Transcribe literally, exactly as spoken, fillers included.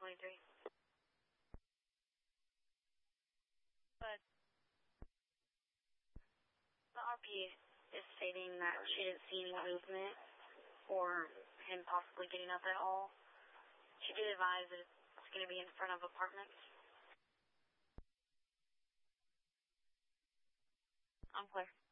twenty-three. But the R P is stating that she didn't see any movement or him possibly getting up at all. She did advise that it's going to be in front of apartments. I'm clear.